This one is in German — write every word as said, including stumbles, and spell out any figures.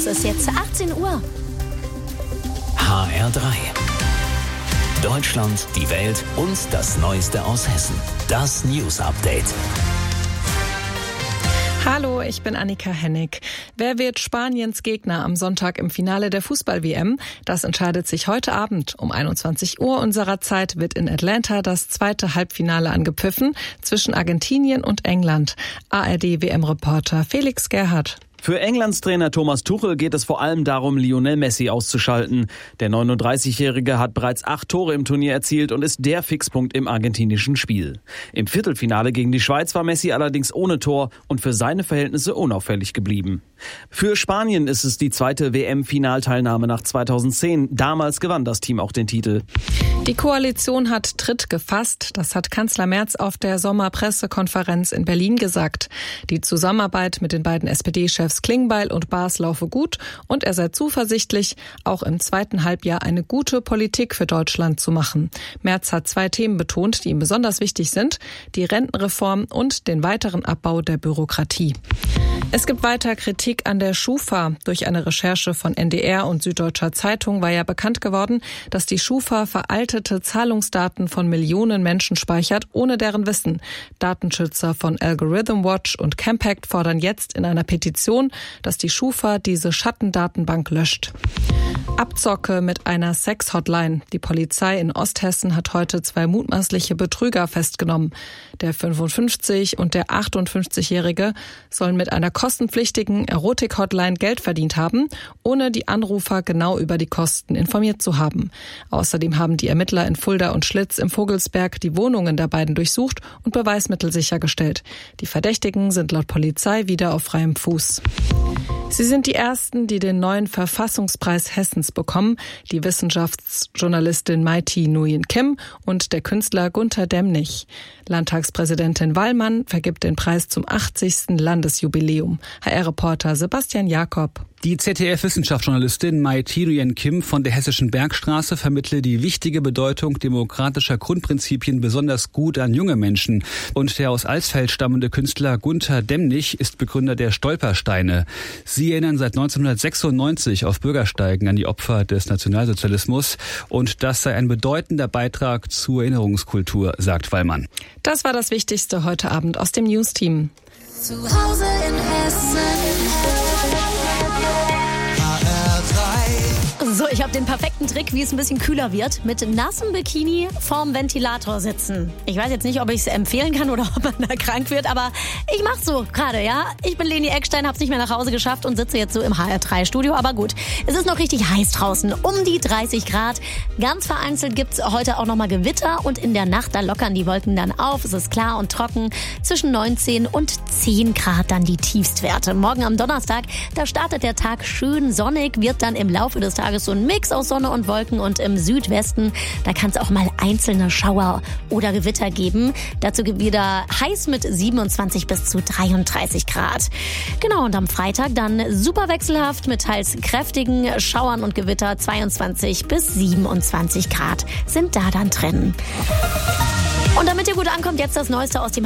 Es ist jetzt achtzehn Uhr. H R drei. Deutschland, die Welt und das Neueste aus Hessen. Das News Update. Hallo, ich bin Annika Hennig. Wer wird Spaniens Gegner am Sonntag im Finale der Fußball-W M? Das entscheidet sich heute Abend. Um einundzwanzig Uhr unserer Zeit wird in Atlanta das zweite Halbfinale angepfiffen zwischen Argentinien und England. A R D-W M-Reporter Felix Gerhardt. Für Englands Trainer Thomas Tuchel geht es vor allem darum, Lionel Messi auszuschalten. Der neununddreißigjährige hat bereits acht Tore im Turnier erzielt und ist der Fixpunkt im argentinischen Spiel. Im Viertelfinale gegen die Schweiz war Messi allerdings ohne Tor und für seine Verhältnisse unauffällig geblieben. Für Spanien ist es die zweite W M-Finalteilnahme nach zweitausendzehn. Damals gewann das Team auch den Titel. Die Koalition hat Tritt gefasst. Das hat Kanzler Merz auf der Sommerpressekonferenz in Berlin gesagt. Die Zusammenarbeit mit den beiden S P D-Chefs Klingbeil und Baas laufe gut und er sei zuversichtlich, auch im zweiten Halbjahr eine gute Politik für Deutschland zu machen. Merz hat zwei Themen betont, die ihm besonders wichtig sind: die Rentenreform und den weiteren Abbau der Bürokratie. Es gibt weiter Kritik an der Schufa. Durch eine Recherche von N D R und Süddeutscher Zeitung war ja bekannt geworden, dass die Schufa veraltete Zahlungsdaten von Millionen Menschen speichert, ohne deren Wissen. Datenschützer von Algorithm Watch und Campact fordern jetzt in einer Petition, dass die Schufa diese Schattendatenbank löscht. Abzocke mit einer Sex-Hotline. Die Polizei in Osthessen hat heute zwei mutmaßliche Betrüger festgenommen. Der fünfundfünfzig- und der achtundfünfzigjährige sollen mit einer kostenpflichtigen Erotik-Hotline Geld verdient haben, ohne die Anrufer genau über die Kosten informiert zu haben. Außerdem haben die Ermittler in Fulda und Schlitz im Vogelsberg die Wohnungen der beiden durchsucht und Beweismittel sichergestellt. Die Verdächtigen sind laut Polizei wieder auf freiem Fuß. Sie sind die Ersten, die den neuen Verfassungspreis Hessens bekommen. Die Wissenschaftsjournalistin Mai-Thi Nguyen Kim und der Künstler Gunter Demnig. Landtagspräsidentin Wallmann vergibt den Preis zum achtzigsten Landesjubiläum. H R-Reporter Sebastian Jakob. Die Z D F-Wissenschaftsjournalistin Mai-Thi Nguyen Kim von der Hessischen Bergstraße vermittle die wichtige Bedeutung demokratischer Grundprinzipien besonders gut an junge Menschen. Und der aus Alsfeld stammende Künstler Gunter Demnig ist Begründer der Stolpersteine. Sie erinnern seit neunzehnhundertsechsundneunzig auf Bürgersteigen an die Opfer des Nationalsozialismus. Und das sei ein bedeutender Beitrag zur Erinnerungskultur, sagt Wallmann. Das war das Wichtigste heute Abend aus dem News-Team. Zu Hause in Hessen. So, ich habe den perfekten Trick, wie es ein bisschen kühler wird. Mit nassem Bikini vorm Ventilator sitzen. Ich weiß jetzt nicht, ob ich es empfehlen kann oder ob man da krank wird, aber ich mach's so gerade, ja. Ich bin Leni Eckstein, hab's nicht mehr nach Hause geschafft und sitze jetzt so im H R drei Studio. Aber gut, es ist noch richtig heiß draußen, um die dreißig Grad. Ganz vereinzelt gibt's heute auch nochmal Gewitter und in der Nacht, da lockern die Wolken dann auf. Es ist klar und trocken. Zwischen neunzehn und zehn Grad dann die Tiefstwerte. Morgen am Donnerstag, da startet der Tag schön sonnig, wird dann im Laufe des Tages so ein Mix aus Sonne und Wolken und im Südwesten, da kann es auch mal einzelne Schauer oder Gewitter geben. Dazu wieder heiß mit siebenundzwanzig bis zu dreiunddreißig Grad. Genau, und am Freitag dann super wechselhaft mit teils kräftigen Schauern und Gewitter. zweiundzwanzig bis siebenundzwanzig Grad sind da dann drin. Und damit ihr gut ankommt, jetzt das Neueste aus dem